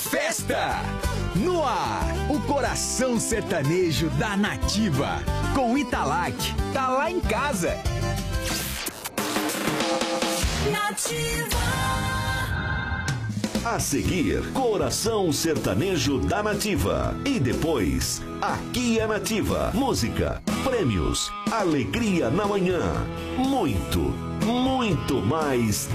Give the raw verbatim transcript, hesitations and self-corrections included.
festa. No ar, o coração sertanejo da Nativa. Com Italac, tá lá em casa. Nativa. A seguir, Coração Sertanejo da Nativa. E depois, Aqui é Nativa. Música, prêmios, alegria na manhã. Muito, muito mais